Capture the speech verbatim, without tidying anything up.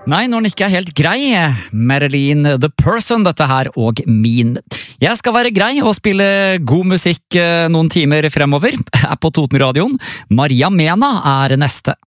Nei, når den ikke er helt grei. Marilyn The Person, dette her, og Min. Jeg skal være grei og spille god musikk noen timer fremover. Er på Totenradioen. Maria Mena er neste.